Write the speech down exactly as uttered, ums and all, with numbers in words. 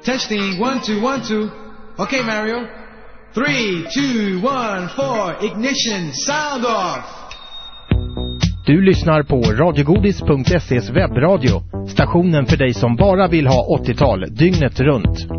Testing, one, two, one, two. Okay, Mario. Three, two, one, four. Ignition, sound off. Du lyssnar på radiogodis punkt se's webbradio. Stationen för dig som bara vill ha åttiotal dygnet runt.